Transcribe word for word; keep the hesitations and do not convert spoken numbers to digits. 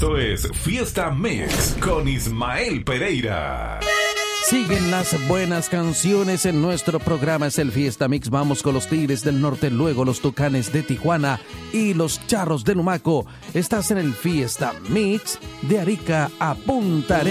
Esto es Fiesta Mix con Ismael Pereira. Siguen las buenas canciones en nuestro programa, es el Fiesta Mix. Vamos con los Tigres del Norte, luego los Tucanes de Tijuana y los Charros de Numaco. Estás en el Fiesta Mix de Arica a Punta Arenas.